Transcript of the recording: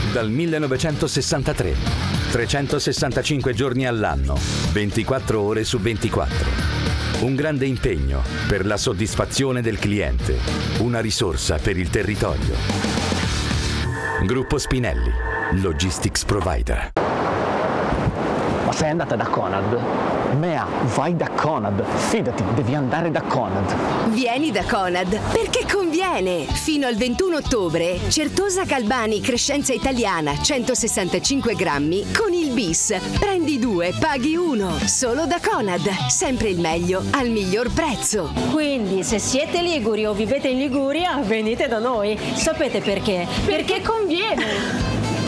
Dal 1963. 365 giorni all'anno, 24 ore su 24. Un grande impegno per la soddisfazione del cliente. Una risorsa per il territorio. Gruppo Spinelli, Logistics Provider. Ma sei andata da Conad? Mea, vai da Conad. Fidati, devi andare da Conad. Vieni da Conad, perché conviene. Fino al 21 ottobre, Certosa Galbani Crescenza Italiana 165 grammi con il bis. Prendi 2, paghi 1. Solo da Conad. Sempre il meglio al miglior prezzo. Quindi, se siete liguri o vivete in Liguria, venite da noi. Sapete perché? Perché conviene.